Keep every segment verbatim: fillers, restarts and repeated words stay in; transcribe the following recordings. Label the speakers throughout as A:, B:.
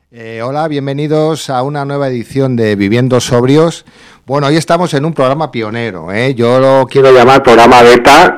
A: Eh, hola, bienvenidos a una nueva edición de Viviendo Sobrios. Bueno, hoy estamos en un programa pionero, ¿eh? Yo lo quiero llamar programa beta,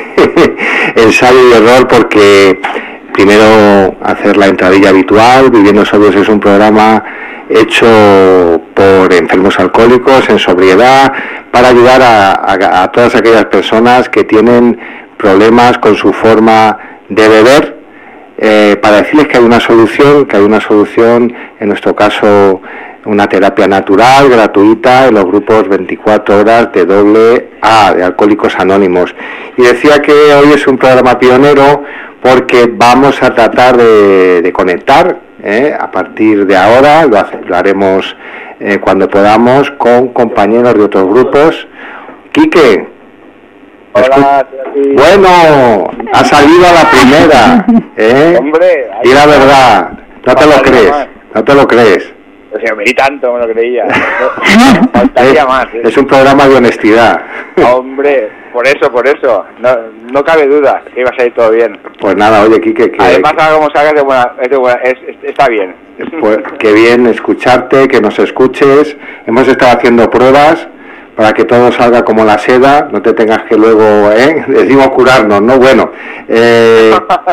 A: ensayo y error, porque primero hacer la entradilla habitual. Viviendo Sobrios es un programa hecho por enfermos alcohólicos en sobriedad para ayudar a, a, a todas aquellas personas que tienen problemas con su forma de beber. Eh, para decirles que hay una solución, que hay una solución, en nuestro caso una terapia natural, gratuita, en los grupos veinticuatro horas de doble A, de Alcohólicos Anónimos. Y decía que hoy es un programa pionero porque vamos a tratar de, de conectar, eh, a partir de ahora, lo, hace, lo haremos eh, cuando podamos, con compañeros de otros grupos. Quique.
B: Hola,
A: bueno, ha salido a la primera, ¿eh?
B: Hombre,
A: y la verdad, no te lo crees, no te lo crees.
B: Pues si me di tanto, me lo creía. Faltaría
A: es,
B: más. ¿eh?
A: Es un programa de honestidad.
B: Hombre, por eso, por eso, no, no cabe duda que iba a salir todo bien.
A: Pues nada, oye, Quique, que...
B: Además, haga como salga, es de buena, es de buena, es, es, está bien.
A: Pues qué bien escucharte, que nos escuches. Hemos estado haciendo pruebas para que todo salga como la seda, no te tengas que luego, ¿eh? decimos curarnos, ¿no? Bueno, eh,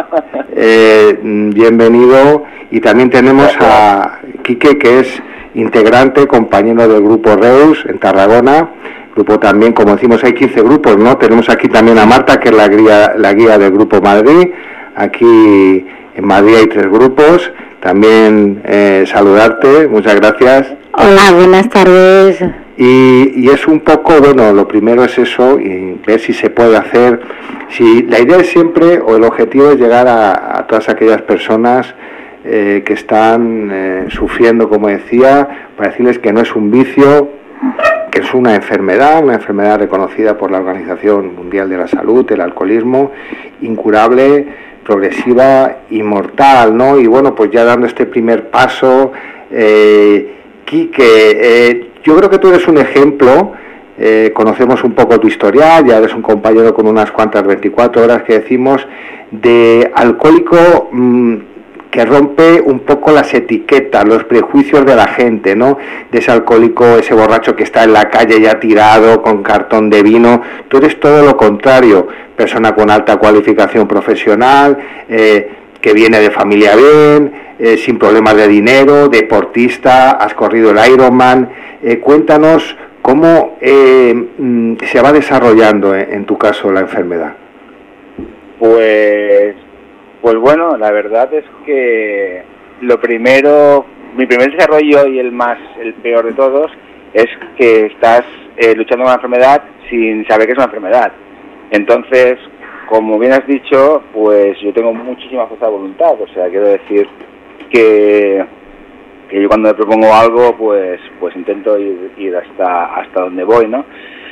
A: eh, bienvenido. Y también tenemos a Quique, que es integrante, compañero del grupo Reus en Tarragona. Grupo también, como decimos, hay quince grupos, ¿no? Tenemos aquí también a Marta, que es la guía, la guía del grupo Madrid. Aquí en Madrid hay tres grupos. También eh, saludarte, muchas gracias.
C: Hola, buenas tardes.
A: Y, y es un poco, bueno, lo primero es eso, y ver si se puede hacer. Si la idea es siempre, o el objetivo es llegar a, a todas aquellas personas eh, que están eh, sufriendo, como decía, para decirles que no es un vicio, que es una enfermedad, una enfermedad reconocida por la Organización Mundial de la Salud, el alcoholismo, incurable, progresiva y mortal, ¿no? Y bueno, pues ya dando este primer paso, eh, Quique, eh, yo creo que tú eres un ejemplo, eh, conocemos un poco tu historial, ya eres un compañero con unas cuantas veinticuatro horas que decimos, de alcohólico mmm, que rompe un poco las etiquetas, los prejuicios de la gente, ¿no? De ese alcohólico, ese borracho que está en la calle ya tirado con cartón de vino. Tú eres todo lo contrario, persona con alta cualificación profesional, eh, que viene de familia bien, eh, sin problemas de dinero, deportista, has corrido el Ironman. Eh, cuéntanos cómo eh, se va desarrollando en, en tu caso la enfermedad.
B: Pues, pues bueno, la verdad es que lo primero, mi primer desarrollo y el más, el peor de todos, es que estás eh, luchando con la enfermedad sin saber que es una enfermedad. Entonces, como bien has dicho, pues yo tengo muchísima fuerza de voluntad, o sea, quiero decir que, que yo cuando me propongo algo, pues pues intento ir, ir hasta hasta donde voy, ¿no?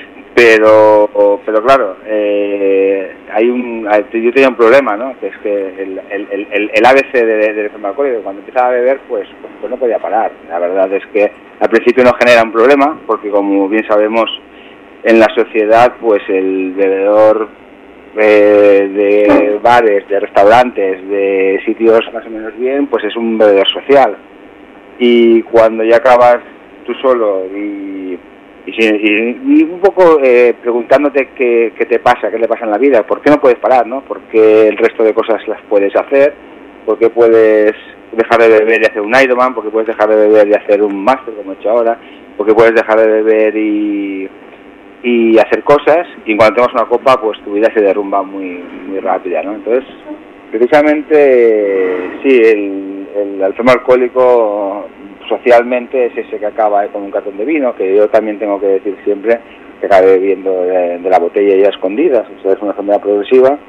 B: Pero pero claro, eh, hay un yo tenía un problema, ¿no? Que es que el, el, el, el A B C del de, de enfermo alcohólico, cuando empezaba a beber, pues, pues no podía parar. La verdad es que al principio no genera un problema, porque como bien sabemos, en la sociedad, pues el bebedor Eh, de bares, de restaurantes, de sitios más o menos bien, pues es un bebedor social. Y cuando ya acabas tú solo y, y, y, y un poco eh, preguntándote qué, qué te pasa, qué le pasa en la vida, por qué no puedes parar, ¿no? ¿Por qué el resto de cosas las puedes hacer? ¿Por qué puedes dejar de beber y hacer un Ironman? ¿Por qué puedes dejar de beber y hacer un máster como he hecho ahora? ¿Por qué puedes dejar de beber y y hacer cosas, y cuando tengas una copa, pues tu vida se derrumba muy muy rápida, ¿no? Entonces, precisamente, sí, el, el enfermo alcohólico socialmente es ese que acaba con un cartón de vino, que yo también tengo que decir siempre que acaba bebiendo de, de la botella ya escondidas, o sea, es una enfermedad progresiva,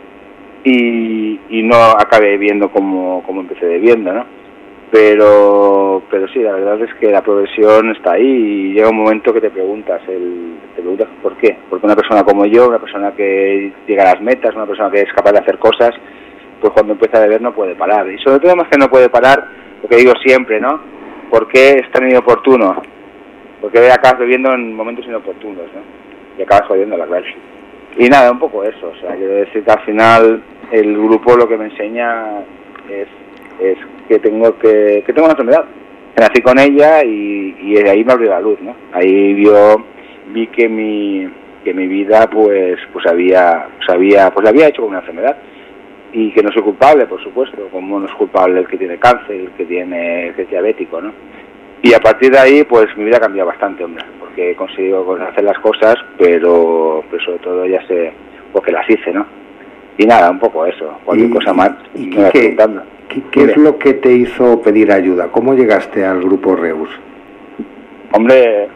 B: y, y no acabe bebiendo como, como empecé bebiendo, ¿no? Pero pero sí, la verdad es que la progresión está ahí y llega un momento que te preguntas, el, te preguntas ¿por qué? Porque una persona como yo, una persona que llega a las metas, una persona que es capaz de hacer cosas, pues cuando empieza a beber no puede parar. Y sobre todo más que no puede parar, lo que digo siempre, ¿no? ¿Por qué es tan inoportuno? Porque acabas bebiendo en momentos inoportunos, ¿no? Y acabas jodiendo la clase. Y nada, un poco eso, o sea, quiero decir que al final el grupo lo que me enseña es es que tengo que, que tengo una enfermedad, nací con ella y, y de ahí me abrió la luz, ¿no? Ahí vio, vi que mi que mi vida pues pues había pues había pues la había hecho con una enfermedad y que no soy culpable, por supuesto, como no es culpable el que tiene cáncer, el que tiene que es diabético, ¿no? Y a partir de ahí pues mi vida ha cambiado bastante, hombre, porque he conseguido hacer las cosas, pero, pero sobre todo ya sé porque las hice, ¿no? Y nada, un poco eso, cualquier
A: y,
B: cosa más.
A: ¿Y, y me qué, qué, qué es lo que te hizo pedir ayuda? ¿Cómo llegaste al grupo Reus?
B: Hombre,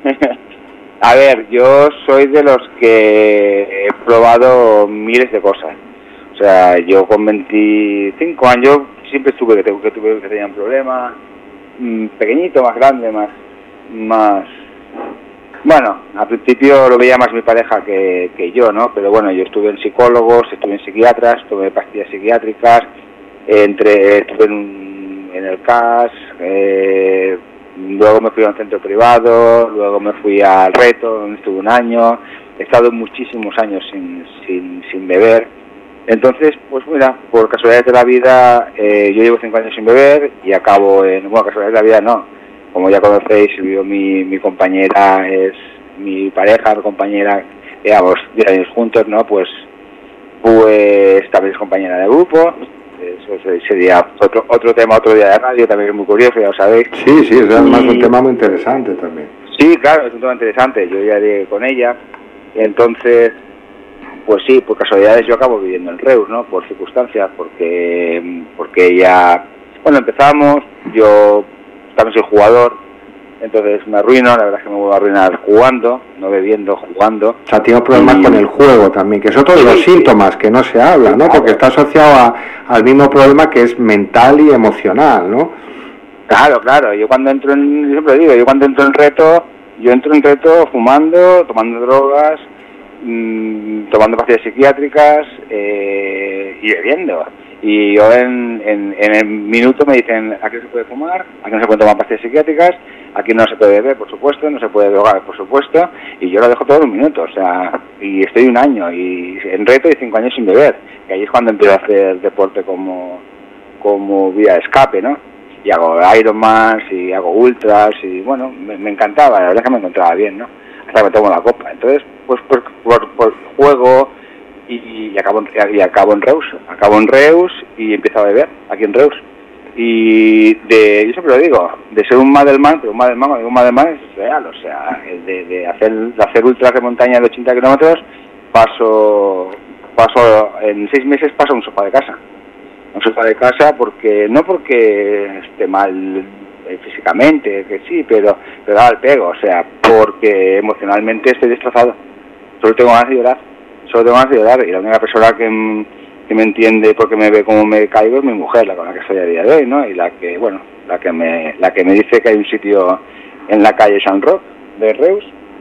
B: a ver, yo soy de los que he probado miles de cosas. O sea, yo con veinticinco años siempre estuve que, que tuve que tenía un problema, mmm, pequeñito, más grande, más, más... Bueno, al principio lo veía más mi pareja que, que yo, ¿no? Pero bueno, yo estuve en psicólogos, estuve en psiquiatras, estuve en pastillas psiquiátricas, entre, estuve en, un, en el C A S, eh, luego me fui a un centro privado, luego me fui al Reto, donde estuve un año, he estado muchísimos años sin, sin, sin beber. Entonces, pues mira, por casualidades de la vida, eh, yo llevo cinco años sin beber y acabo en... Bueno, casualidades de la vida no. Como ya conocéis, yo, mi, mi compañera es mi pareja, mi compañera, llevamos diez años juntos, ¿no? Pues, pues también es compañera de grupo. Eso sería otro otro tema, otro día de radio, también es muy curioso, ya lo sabéis.
A: Sí, sí, es además y... un tema muy interesante también.
B: Sí, claro, es un tema interesante. Yo ya llegué con ella, entonces, pues sí, por casualidades yo acabo viviendo en Reus, ¿no? Por circunstancias, porque, porque ella, bueno, empezamos, yo también soy jugador, entonces me arruino, la verdad es que me voy a arruinar jugando, no bebiendo, jugando.
A: O sea, tengo problemas y... con el juego también, que es otro de los sí, síntomas sí. que no se habla, ¿no? Claro. Porque está asociado a, al mismo problema que es mental y emocional, ¿no?
B: Claro, claro, yo cuando entro en, yo siempre digo, yo cuando entro en reto, yo entro en reto fumando, tomando drogas, mmm, tomando pastillas psiquiátricas eh, y bebiendo. Y yo en, en, en el minuto me dicen, aquí no se puede fumar, aquí no se pueden tomar pastillas psiquiátricas, aquí no se puede beber, por supuesto, no se puede drogar, por supuesto, y yo lo dejo todo en un minuto, o sea, y estoy un año, y en reto y cinco años sin beber, y ahí es cuando empiezo a hacer deporte como, como vía de escape, ¿no? Y hago Ironman, y hago ultras, y bueno, me, me encantaba, la verdad es que me encontraba bien, ¿no? Hasta que me tomo la copa, entonces, pues por, por, por juego... Y, y acabo y acabo en Reus, acabo en Reus y empiezo a beber aquí en Reus. Y de, yo siempre lo digo, de ser un Madelman, pero un Madelman, un Madelman es real, o sea, de, de hacer de hacer ultras de montaña de ochenta kilómetros, paso, paso, en seis meses paso a un sofá de casa. Un sofá de casa porque, no porque esté mal eh, físicamente, que sí, pero, pero da el pego, o sea, porque emocionalmente estoy destrozado. Solo tengo ganas de llorar. Solo tengo ganas de llorar y la única persona que, que me entiende porque me ve como me caigo es mi mujer, la con la que estoy a día de hoy, ¿no? Y la que, bueno, la que me la que me dice que hay un sitio en la calle San Roc de Reus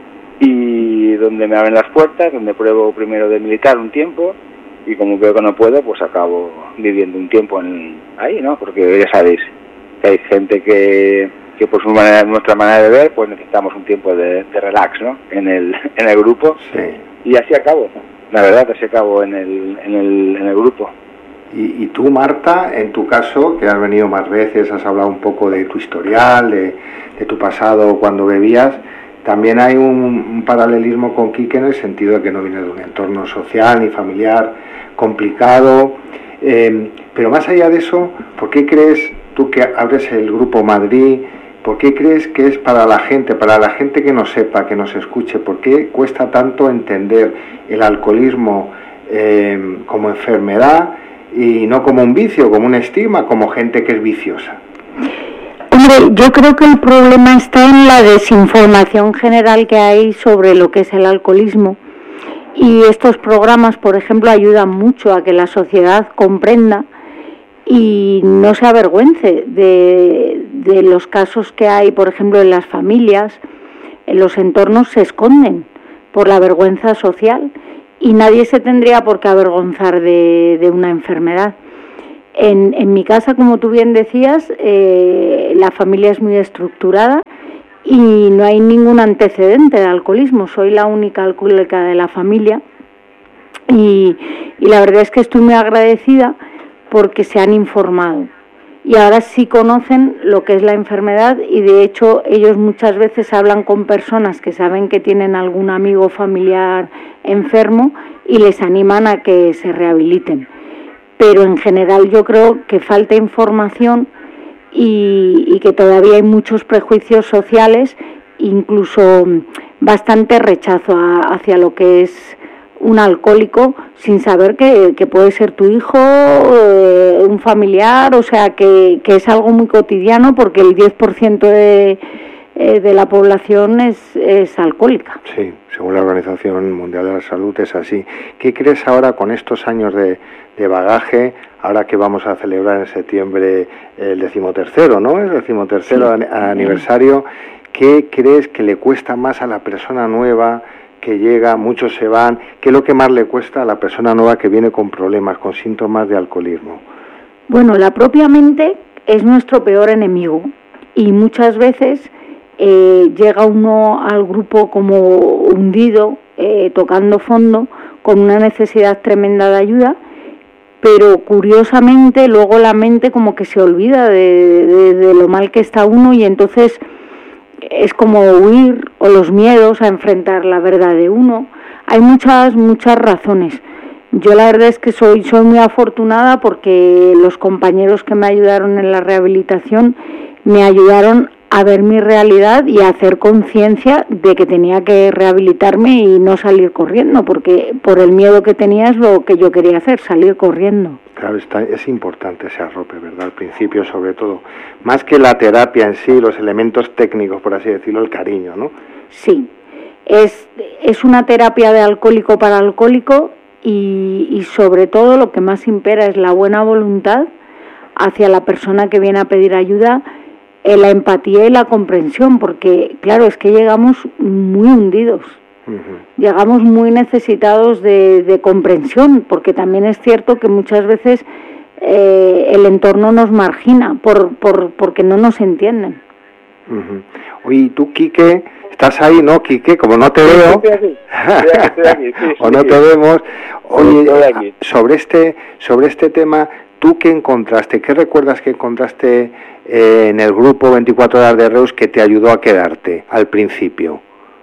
B: y donde me abren las puertas, donde pruebo primero de militar un tiempo y como veo que no puedo, pues acabo viviendo un tiempo en, ahí, ¿no? Porque ya sabéis que hay gente que, que por su manera, nuestra manera de ver, pues necesitamos un tiempo de, de relax, ¿no? En el, en el grupo.
A: Sí.
B: Y así acabo. La verdad, así acabo en el, en el, en el grupo.
A: Y, y tú, Marta, en tu caso, que has venido más veces, has hablado un poco de tu historial, de, de tu pasado cuando bebías, también hay un, un paralelismo con Quique en el sentido de que no vienes de un entorno social ni familiar complicado. Eh, pero más allá de eso, ¿por qué crees tú que abres el Grupo Madrid? ¿Por qué crees que es para la gente, para la gente que no sepa, que nos escuche? ¿Por qué cuesta tanto entender el alcoholismo eh, como enfermedad y no como un vicio, como un estigma, como gente que es viciosa?
C: Hombre, yo creo que el problema está en la desinformación general que hay sobre lo que es el alcoholismo. Y estos programas, por ejemplo, ayudan mucho a que la sociedad comprenda y no se avergüence de, de los casos que hay, por ejemplo, en las familias, en los entornos se esconden por la vergüenza social y nadie se tendría por qué avergonzar de, de una enfermedad. En, en mi casa, como tú bien decías, eh, la familia es muy estructurada y no hay ningún antecedente de alcoholismo. Soy la única alcohólica de la familia y, y la verdad es que estoy muy agradecida porque se han informado y ahora sí conocen lo que es la enfermedad y de hecho ellos muchas veces hablan con personas que saben que tienen algún amigo familiar enfermo y les animan a que se rehabiliten. Pero en general yo creo que falta información y, y que todavía hay muchos prejuicios sociales, incluso bastante rechazo a, hacia lo que es un alcohólico, sin saber que, que puede ser tu hijo, eh, un familiar, o sea, que, que es algo muy cotidiano porque el diez por ciento de, eh, de la población es, es alcohólica.
A: Sí, según la Organización Mundial de la Salud es así. ¿Qué crees ahora con estos años de, de bagaje, ahora que vamos a celebrar en septiembre el decimotercero, ¿no? El decimotercero sí. aniversario, ¿qué crees que le cuesta más a la persona nueva que llega, muchos se van? ¿Qué es lo que más le cuesta a la persona nueva que viene con problemas, con síntomas de alcoholismo?
C: Bueno, la propia mente es nuestro peor enemigo y muchas veces eh, llega uno al grupo como hundido, eh, tocando fondo, con una necesidad tremenda de ayuda, pero curiosamente luego la mente como que se olvida de, de, de lo mal que está uno y entonces es como huir, o los miedos a enfrentar la verdad de uno. Hay muchas, muchas razones. Yo la verdad es que soy, soy muy afortunada porque los compañeros que me ayudaron en la rehabilitación me ayudaron a ver mi realidad y a hacer conciencia de que tenía que rehabilitarme y no salir corriendo, porque por el miedo que tenía es lo que yo quería hacer, salir corriendo.
A: Claro, está, es importante ese arrope, ¿verdad? Al principio, sobre todo. Más que la terapia en sí, los elementos técnicos, por así decirlo, el cariño, ¿no?
C: Sí, es, es una terapia de alcohólico para alcohólico y, y sobre todo lo que más impera es la buena voluntad hacia la persona que viene a pedir ayuda, eh, la empatía y la comprensión, porque, claro, es que llegamos muy hundidos. Uh-huh. Llegamos muy necesitados de, de comprensión, porque también es cierto que muchas veces eh, el entorno nos margina por, por porque no nos entienden.
A: Uh-huh. Oye, tú, Quique, estás ahí, ¿no, Quique? Como no te sí, veo, estoy aquí. Estoy aquí, estoy aquí. Sí, o sí, no sí. te vemos. Oye, sobre este, sobre este tema, ¿tú qué encontraste? ¿Qué recuerdas que encontraste eh, en el grupo veinticuatro horas de Reus que te ayudó a quedarte al principio?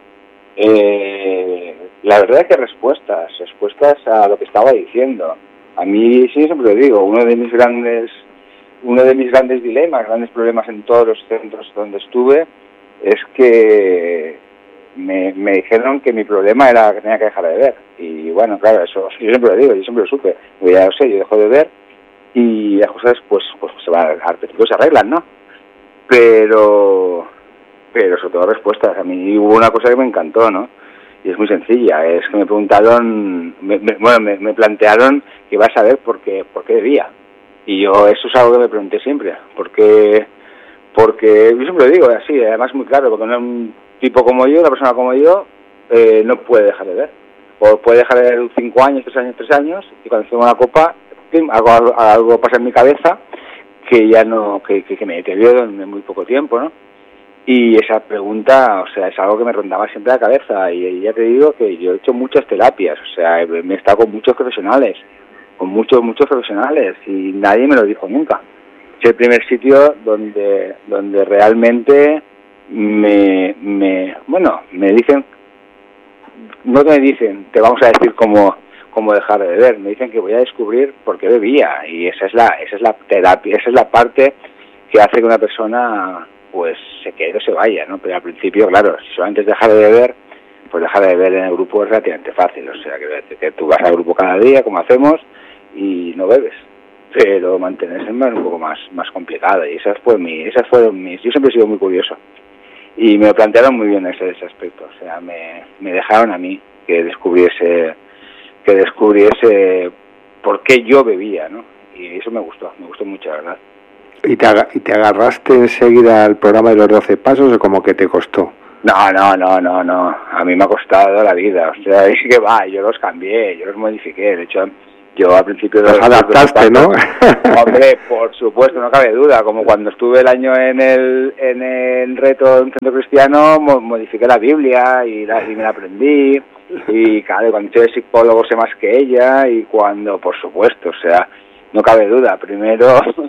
B: Eh, la verdad es que respuestas, respuestas a lo que estaba diciendo. A mí, sí, siempre lo digo, uno de mis grandes, uno de mis grandes dilemas, grandes problemas en todos los centros donde estuve, es que me, me dijeron que mi problema era que tenía que dejar de beber. Y bueno, claro, eso yo siempre lo digo, yo siempre lo supe. Yo ya lo sé, yo dejo de beber y las cosas pues, pues se van a dejar, pues se arreglan, ¿no? Pero... pero sobre todo respuestas. A mí hubo una cosa que me encantó, ¿no? Y es muy sencilla, es que me preguntaron, me, me, bueno, me, me plantearon que iba a saber por qué, por qué bebía. Y yo, eso es algo que me pregunté siempre, porque, porque yo siempre lo digo así, además muy claro, porque un tipo como yo, una persona como yo, eh, no puede dejar de beber. O puede dejar de beber cinco años, tres años, tres años, y cuando tengo una copa, algo, algo pasa en mi cabeza que ya no, que, que, que me deterioro en muy poco tiempo, ¿no? Y esa pregunta, o sea, es algo que me rondaba siempre la cabeza y, y ya te digo que yo he hecho muchas terapias, o sea, me he estado con muchos profesionales, con muchos, muchos profesionales y nadie me lo dijo nunca. Es el primer sitio donde donde realmente me, me bueno, me dicen, no me dicen, te vamos a decir cómo, cómo dejar de beber, me dicen que voy a descubrir por qué bebía y esa es la, esa es la terapia, esa es la parte que hace que una persona pues se quede o se vaya, ¿no? Pero al principio, claro, si solamente es dejar de beber, pues dejar de beber en el grupo es relativamente fácil, o sea, que, que tú vas al grupo cada día, como hacemos, y no bebes, pero mantenerse es un poco más más complicado, y esas fue mi, esas fueron mis, yo siempre he sido muy curioso, y me lo plantearon muy bien ese, ese aspecto, o sea, me, me dejaron a mí que descubriese, que descubriese por qué yo bebía, ¿no? Y eso me gustó, me gustó mucho, la verdad.
A: ¿Y te, ¿Y te agarraste enseguida al programa de los doce pasos o como que te costó?
B: No, no, no, no, no. A mí me ha costado la vida. O sea, es que va, yo los cambié, yo los modifiqué. De hecho, yo al principio...
A: Los
B: de,
A: adaptaste,
B: de los
A: ¿no?
B: Hombre, por supuesto, no cabe duda. Como cuando estuve el año en el en el reto en Centro Cristiano, mo modifiqué la Biblia y, la, y me la aprendí. Y claro, cuando soy psicólogo sé más que ella y cuando, por supuesto, o sea, no cabe duda. Primero...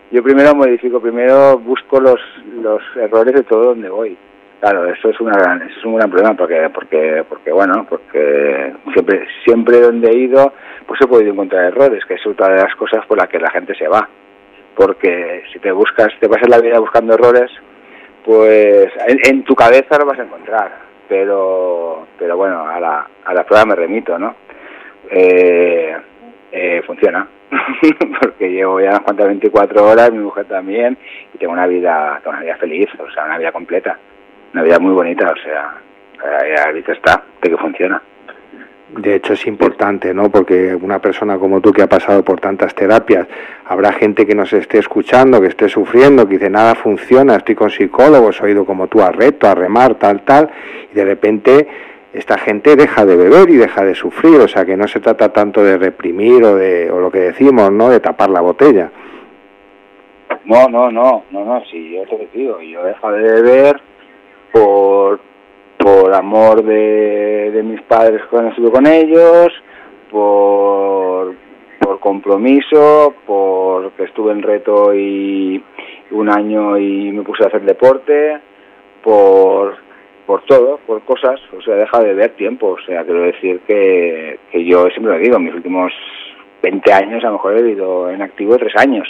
B: yo primero modifico, primero busco los los errores de todo donde voy. Claro, eso es una gran, eso es un gran problema porque porque porque bueno, porque siempre siempre donde he ido pues he podido encontrar errores, que es otra de las cosas por las que la gente se va. Porque si te buscas, te pasas la vida buscando errores, pues en, en tu cabeza lo vas a encontrar, pero pero bueno, a la a la prueba me remito, ¿no? Eh, eh, funciona. Porque llevo ya unas cuantas veinticuatro horas, mi mujer también, y tengo una vida, tengo una vida feliz, o sea, una vida completa, una vida muy bonita, o sea, ya visto está, de que funciona.
A: De hecho es importante, ¿no? Porque una persona como tú que ha pasado por tantas terapias, habrá gente que nos esté escuchando, que esté sufriendo, que dice nada funciona, estoy con psicólogos, he ido como tú a reto, a remar, tal, tal, y de repente esta gente deja de beber y deja de sufrir, o sea que no se trata tanto de reprimir o de o lo que decimos, ¿no? De tapar la botella.
B: No, no, no, no, no, sí, yo te digo, yo he dejado de beber por por amor de, de mis padres cuando estuve con ellos, por por compromiso, porque estuve en reto y un año y me puse a hacer deporte, por por todo, por cosas, o sea, deja de ver tiempo, o sea, quiero decir que, que yo siempre lo digo, en mis últimos veinte años a lo mejor he vivido en activo tres años,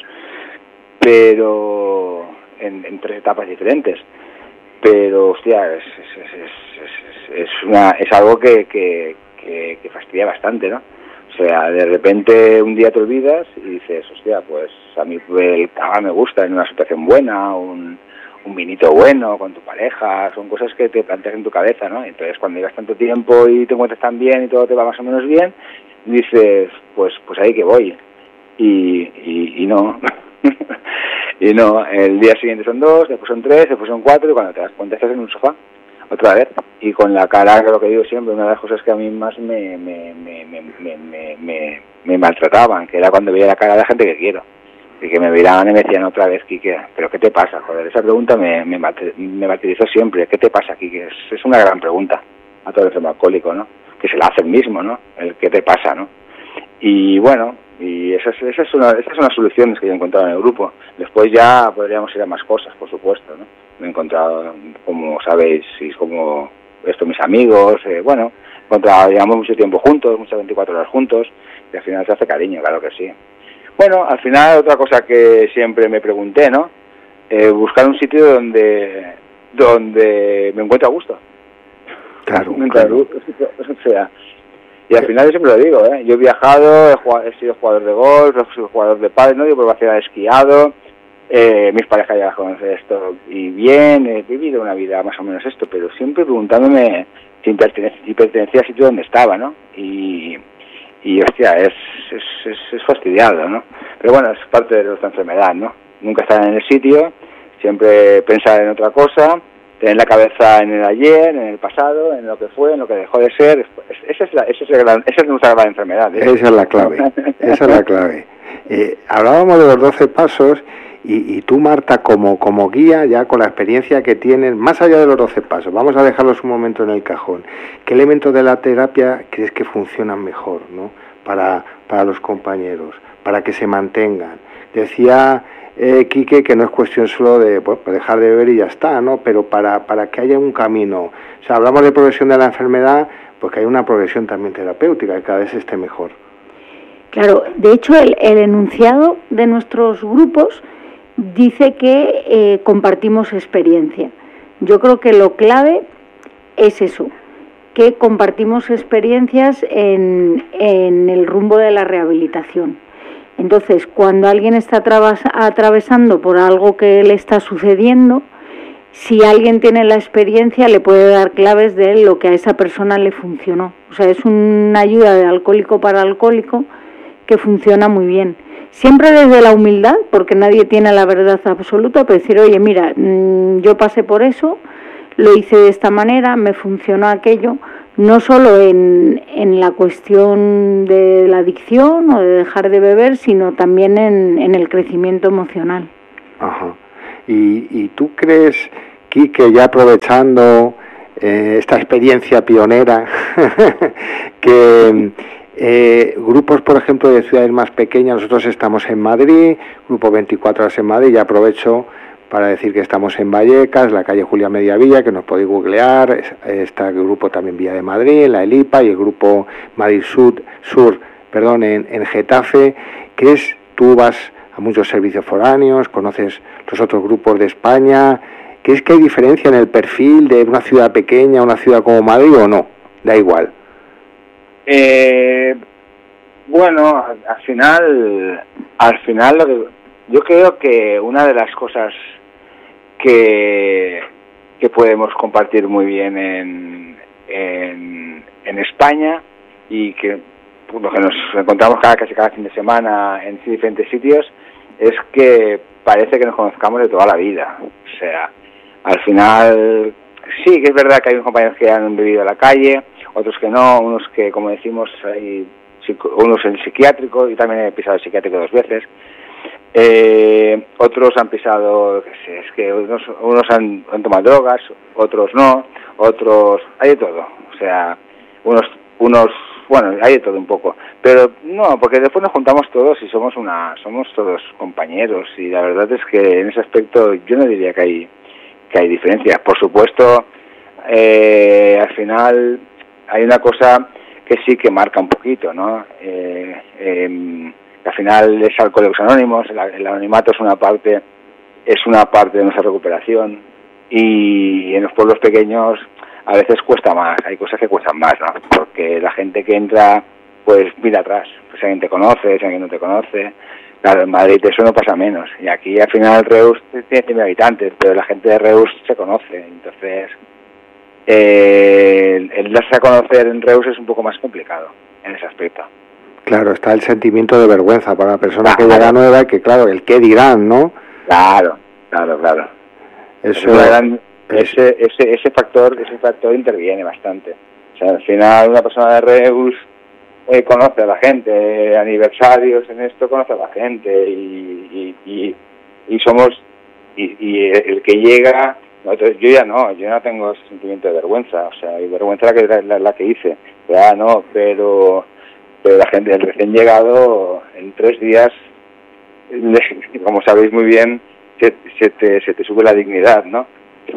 B: pero en, en tres etapas diferentes, pero hostia, es, es, es, es, es, una, es algo que, que, que, que fastidia bastante, ¿no? O sea, de repente un día te olvidas y dices, hostia, pues a mí el cava me gusta en una situación buena, un un vinito bueno con tu pareja, son cosas que te planteas en tu cabeza, ¿no? Entonces cuando llevas tanto tiempo y te encuentras tan bien y todo te va más o menos bien, dices, pues pues ahí que voy. Y, y, y no, y no, el día siguiente son dos, después son tres, después son cuatro, y cuando te das cuenta estás en un sofá, otra vez, y con la cara, que lo que digo siempre, una de las cosas que a mí más me, me, me, me, me, me, me, me maltrataban, que era cuando veía la cara de la gente que quiero. Y que me miraban y me decían otra vez, Quique, ¿pero qué te pasa? Joder, esa pregunta me, me, me martirizó siempre. ¿Qué te pasa, Quique? Es, es una gran pregunta a todo el enfermo alcohólico, ¿no? Que se la hace el mismo, ¿no? El ¿qué te pasa, no? Y bueno, y esa es, esa es una, esas son las soluciones que yo he encontrado en el grupo. Después ya podríamos ir a más cosas, por supuesto, ¿no? Me he encontrado, como sabéis, y como esto, mis amigos, eh, bueno, he encontrado, llevamos mucho tiempo juntos, muchas veinticuatro horas juntos, y al final se hace cariño, claro que sí. Bueno, al final otra cosa que siempre me pregunté, ¿no? Eh, buscar un sitio donde donde me encuentre a gusto.
A: Claro,
B: me
A: claro.
B: Gusto, o sea, y al final yo siempre lo digo, ¿eh? Yo he viajado, he, jugado, he sido jugador de golf, he sido jugador de pádel, ¿no? Yo por he esquiado, eh, mis parejas ya conocen esto y bien, he vivido una vida más o menos esto, pero siempre preguntándome si pertenecía, si pertenecía al sitio donde estaba, ¿no? Y... Y, hostia, es, es, es, es fastidiado, ¿no? Pero bueno, es parte de nuestra enfermedad, ¿no? Nunca estar en el sitio, siempre pensar en otra cosa, tener la cabeza en el ayer, en el pasado, en lo que fue, en lo que dejó de ser. Esa es, la, esa es, la, esa es nuestra gran enfermedad, ¿eh?
A: Esa es la clave, esa es la clave. Eh, hablábamos de los doce pasos y, y tú, Marta, como, como guía, ya con la experiencia que tienes, más allá de los doce pasos, vamos a dejarlos un momento en el cajón. ¿Qué elementos de la terapia crees que funcionan mejor, ¿no? para, para los compañeros, para que se mantengan? Decía eh, Quique que no es cuestión solo de pues, dejar de beber y ya está, ¿no? Pero para, para que haya un camino. O sea, hablamos de progresión de la enfermedad, pues que hay una progresión también terapéutica, que cada vez esté mejor.
C: Claro, de hecho el, el enunciado de nuestros grupos dice que eh, compartimos experiencia. Yo creo que lo clave es eso, que compartimos experiencias en, en el rumbo de la rehabilitación. Entonces, cuando alguien está atravesando por algo que le está sucediendo, si alguien tiene la experiencia, le puede dar claves de lo que a esa persona le funcionó. O sea, es una ayuda de alcohólico para alcohólico que funciona muy bien. Siempre desde la humildad, porque nadie tiene la verdad absoluta, pero decir, oye, mira, yo pasé por eso, lo hice de esta manera, me funcionó aquello, no solo en, en la cuestión de la adicción o de dejar de beber, sino también en, en el crecimiento emocional.
A: Ajá. ¿Y, y tú crees, Quique, ya aprovechando eh, esta experiencia pionera, que Eh, grupos, por ejemplo, de ciudades más pequeñas, nosotros estamos en Madrid, Grupo veinticuatro horas en Madrid, y aprovecho para decir que estamos en Vallecas, la calle Julia Mediavilla, que nos podéis googlear, está el grupo también Vía de Madrid, la ELIPA, y el grupo Madrid Sur, Sur perdón, en, en Getafe, que es, tú vas a muchos servicios foráneos, conoces los otros grupos de España, ¿qué es que hay diferencia en el perfil de una ciudad pequeña a una ciudad como Madrid o no? Da igual.
B: Eh, bueno, al, al final, al final lo que, yo creo que una de las cosas que, que podemos compartir muy bien en, en, en España y que lo que nos encontramos cada, casi cada fin de semana en diferentes sitios es que parece que nos conozcamos de toda la vida. O sea, al final sí que es verdad que hay unos compañeros que han vivido en la calle, otros que no, unos que, como decimos, hay unos en el psiquiátrico, y también he pisado el psiquiátrico dos veces. Eh, otros han pisado, qué sé, es que unos, unos han, han tomado drogas, otros no, otros, hay de todo. O sea, unos, unos, bueno, hay de todo un poco. Pero no, porque después nos juntamos todos y somos una, somos todos compañeros, y la verdad es que en ese aspecto yo no diría que hay, que hay diferencias. Por supuesto, eh, al final hay una cosa que sí que marca un poquito, ¿no? Eh, eh, al final es Alcohólicos Anónimos, el, el anonimato es una parte, es una parte de nuestra recuperación, y en los pueblos pequeños a veces cuesta más, hay cosas que cuestan más, ¿no? Porque la gente que entra, pues mira atrás, pues si alguien te conoce, si alguien no te conoce. Claro, en Madrid eso no pasa menos, y aquí al final Reus tiene cien mil habitantes, pero la gente de Reus se conoce, entonces eh, el darse a conocer en Reus es un poco más complicado en ese aspecto.
A: Claro, está el sentimiento de vergüenza para la persona
B: claro.
A: que llega nueva, y que claro, el qué dirán, ¿no?
B: Claro, claro, claro.
A: Eso,
B: gran, ese, ese, ese factor, ese factor interviene bastante. O sea, al final una persona de Reus eh, conoce a la gente, eh, aniversarios en esto conoce a la gente, y, y, y, y somos, y, y el que llega, nosotros, yo ya no, yo no tengo ese sentimiento de vergüenza, o sea, y vergüenza la que, la, la que hice, ya no, pero pero la gente, el recién llegado, en tres días, como sabéis muy bien, se, se, te, se te sube la dignidad, ¿no?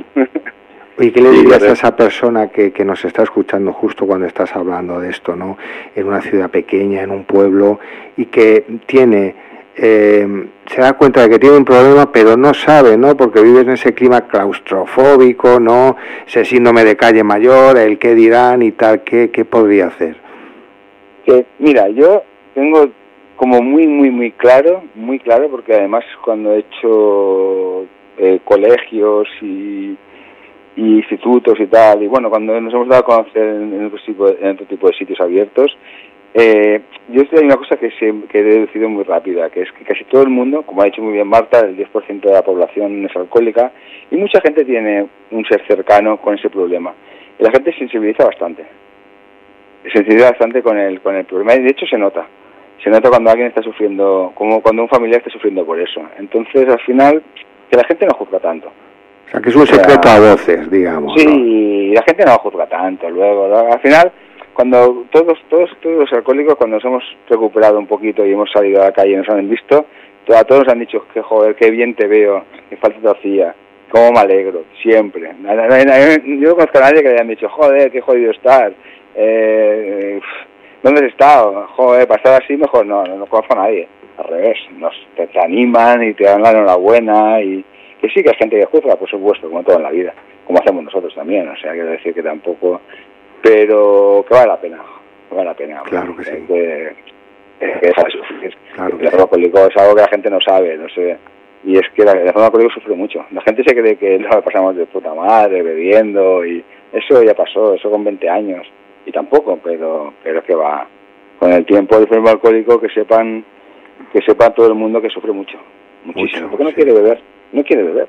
A: ¿Y qué le dirías a esa persona que, que nos está escuchando justo cuando estás hablando de esto, ¿no? En una ciudad pequeña, en un pueblo, y que tiene, eh, se da cuenta de que tiene un problema, pero no sabe, ¿no? Porque vive en ese clima claustrofóbico, ¿no? Ese síndrome de calle mayor, el qué dirán y tal, ¿qué, qué podría hacer?
B: Que, mira, yo tengo como muy, muy, muy claro, muy claro, porque además cuando he hecho eh, colegios y, y institutos y tal, y bueno, cuando nos hemos dado a conocer en, en, otro, tipo, en otro tipo de sitios abiertos, eh, yo hay una cosa que, se, que he deducido muy rápida, que es que casi todo el mundo, como ha dicho muy bien Marta, el diez por ciento de la población es alcohólica, y mucha gente tiene un ser cercano con ese problema. Y la gente se sensibiliza bastante. Se sensibiliza bastante con el, con el problema, y de hecho se nota. Se nota cuando alguien está sufriendo, como cuando un familiar está sufriendo por eso. Entonces, al final, que la gente no juzga tanto.
A: O sea, que es un secreto o sea, a voces, digamos.
B: Sí, ¿no? La gente no juzga tanto. Luego, ¿no? Al final, cuando todos, todos, todos los alcohólicos, cuando nos hemos recuperado un poquito y hemos salido a la calle y nos han visto, a todos nos han dicho que joder, qué bien te veo, qué falta te hacía, cómo me alegro, siempre. Yo no conozco a nadie que le hayan dicho, joder, qué jodido estar. Eh, ¿Dónde has estado? Joder, para estar así mejor no, no, no conozco a nadie. Al revés, nos, te, te animan y te dan la enhorabuena, y que sí que hay gente que juzga, por supuesto, como todo en la vida, como hacemos nosotros también, o sea, quiero decir que tampoco, pero que vale la pena, que vale la pena.
A: Claro que sí.
B: Que, que, que es,
A: claro que
B: el alcohólico es algo que la gente no sabe, no sé, y es que la, el alcohólico sufre mucho. La gente se cree que lo pasamos de puta madre, bebiendo, y eso ya pasó, eso con veinte años. Y tampoco, pero pero que va con el tiempo del enfermo alcohólico, que sepan que sepa todo el mundo que sufre mucho, muchísimo, mucho, porque no sí. quiere beber, no quiere beber.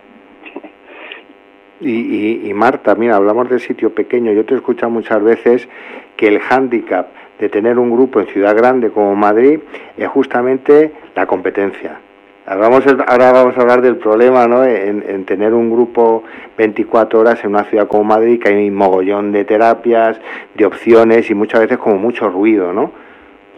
A: Y, y, y Marta, mira, hablamos del sitio pequeño. Yo te he escuchado muchas veces que el hándicap de tener un grupo en ciudad grande como Madrid es justamente la competencia. Ahora vamos, ahora vamos a hablar del problema, ¿no? En, en tener un grupo veinticuatro horas en una ciudad como Madrid, que hay un mogollón de terapias, de opciones y muchas veces como mucho ruido, ¿no?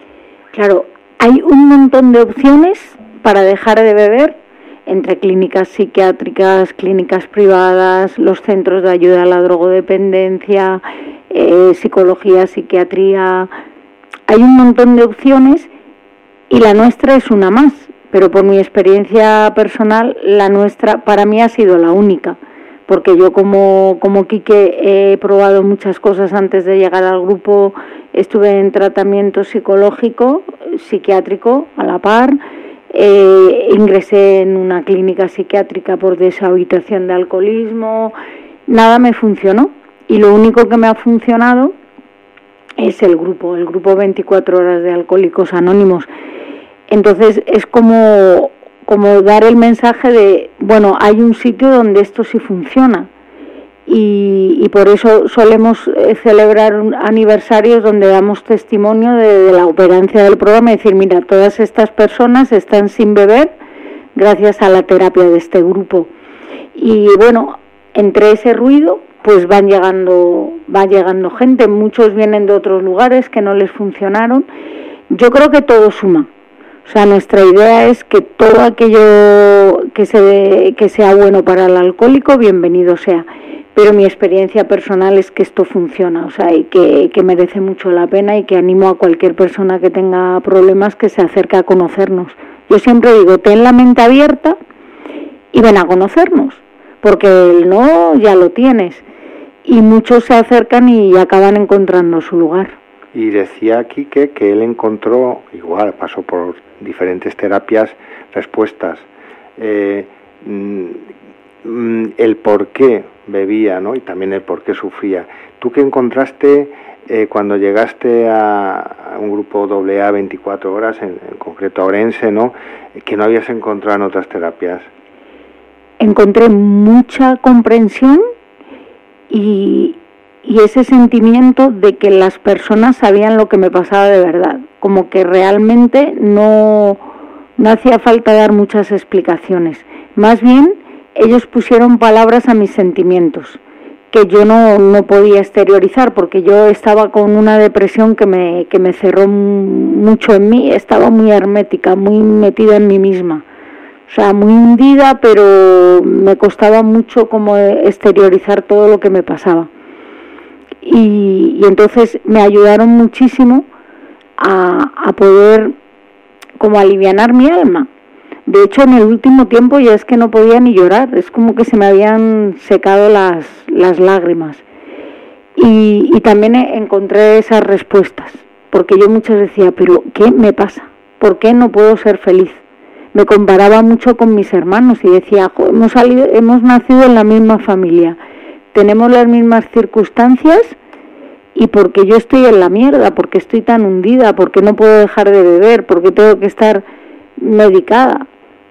C: Claro, hay un montón de opciones para dejar de beber, entre clínicas psiquiátricas, clínicas privadas, los centros de ayuda a la drogodependencia, eh, psicología, psiquiatría. Hay un montón de opciones y la nuestra es una más, pero por mi experiencia personal, la nuestra para mí ha sido la única, porque yo como, como Quique he probado muchas cosas antes de llegar al grupo. Estuve en tratamiento psicológico, psiquiátrico a la par. Eh, ingresé en una clínica psiquiátrica por deshabitación de alcoholismo. Nada me funcionó y lo único que me ha funcionado es el grupo, el grupo veinticuatro horas de Alcohólicos Anónimos. Entonces es como, como dar el mensaje de, bueno, hay un sitio donde esto sí funciona. Y, y por eso solemos eh, celebrar un, aniversarios donde damos testimonio de, de la operancia del programa y decir, mira, todas estas personas están sin beber gracias a la terapia de este grupo. Y bueno, entre ese ruido pues van llegando, va llegando gente, muchos vienen de otros lugares que no les funcionaron. Yo creo que todo suma. O sea, nuestra idea es que todo aquello que, se, que sea bueno para el alcohólico, bienvenido sea. Pero mi experiencia personal es que esto funciona, o sea, y que, que merece mucho la pena y que animo a cualquier persona que tenga problemas que se acerque a conocernos. Yo siempre digo, ten la mente abierta y ven a conocernos, porque el no ya lo tienes. Y muchos se acercan y acaban encontrando su lugar.
A: Y decía Quique que él encontró, igual pasó por diferentes terapias, respuestas. Eh, el por qué bebía, ¿no? Y también el por qué sufría. ¿Tú qué encontraste eh, cuando llegaste a, a un grupo doble A veinticuatro horas, en, en concreto a Orense, ¿no? Que no habías encontrado en otras terapias?
C: Encontré mucha comprensión y, y ese sentimiento de que las personas sabían lo que me pasaba de verdad, como que realmente no, no hacía falta dar muchas explicaciones. Más bien, ellos pusieron palabras a mis sentimientos, que yo no, no podía exteriorizar, porque yo estaba con una depresión que me, que me cerró mucho en mí, estaba muy hermética, muy metida en mí misma. O sea, muy hundida, pero me costaba mucho como exteriorizar todo lo que me pasaba. Y, y entonces me ayudaron muchísimo a, a poder como alivianar mi alma. De hecho, en el último tiempo ya es que no podía ni llorar, es como que se me habían secado las, las lágrimas. Y, y también encontré esas respuestas, porque yo muchas decía, pero ¿qué me pasa? ¿Por qué no puedo ser feliz? Me comparaba mucho con mis hermanos y decía, hemos, salido, hemos nacido en la misma familia, tenemos las mismas circunstancias y porque yo estoy en la mierda, porque estoy tan hundida, porque no puedo dejar de beber, porque tengo que estar medicada.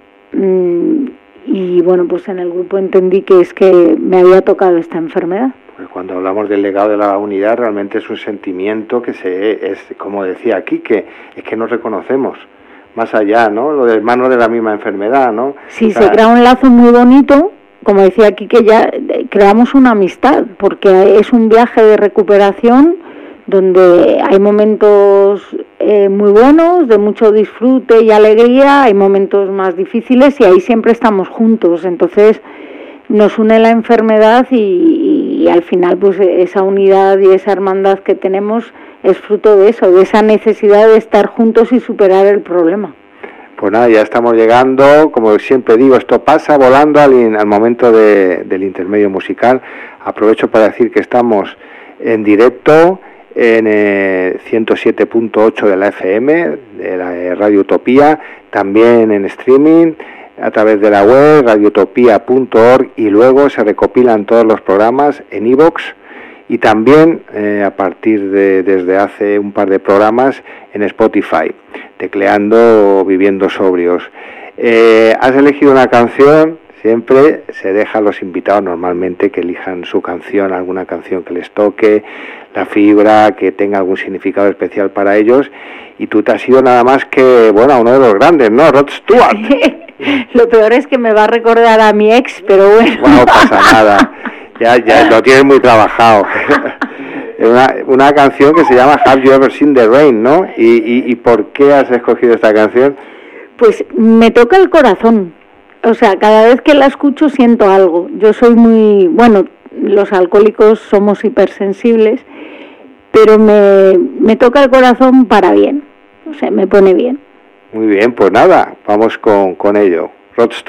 C: Y bueno, pues en el grupo entendí que es que me había tocado esta enfermedad.
A: Pues cuando hablamos del legado de la unidad, realmente es un sentimiento que se es, como decía aquí, que es que nos reconocemos más allá, ¿no? Lo de hermanos de la misma enfermedad, ¿no?
C: Sí,
A: o sea,
C: se crea un lazo muy bonito, como decía aquí, que ya creamos una amistad, porque es un viaje de recuperación donde hay momentos eh, muy buenos, de mucho disfrute y alegría, hay momentos más difíciles y ahí siempre estamos juntos. Entonces nos une la enfermedad y, y al final pues esa unidad y esa hermandad que tenemos es fruto de eso, de esa necesidad de estar juntos y superar el problema.
A: Pues nada, ya estamos llegando, como siempre digo, esto pasa volando al, al momento de, del intermedio musical. Aprovecho para decir que estamos en directo en eh, ciento siete punto ocho de la F M, de la eh, Radio Utopía, también en streaming, a través de la web radio utopía punto org, y luego se recopilan todos los programas en iVoox y también eh, a partir de desde hace un par de programas en Spotify, tecleando Viviendo Sobrios. Eh, has elegido una canción. Siempre se deja a los invitados normalmente que elijan su canción, alguna canción que les toque, la fibra, que tenga algún significado especial para ellos. Y tú te has ido nada más que, bueno, a uno de los grandes, ¿no? Rod Stewart.
C: Lo peor es que me va a recordar a mi ex, pero bueno.
A: Bueno, no pasa nada. Ya, ya lo tienes muy trabajado. una, una canción que se llama Have You Ever Seen the Rain, ¿no? ¿Y, y, y por qué has escogido esta canción?
C: Pues me toca el corazón. O sea, cada vez que la escucho siento algo. Yo soy muy... Bueno, los alcohólicos somos hipersensibles, pero me, me toca el corazón para bien. O sea, me pone bien.
A: Muy bien, pues nada, vamos con, con ello. Rod Stewart.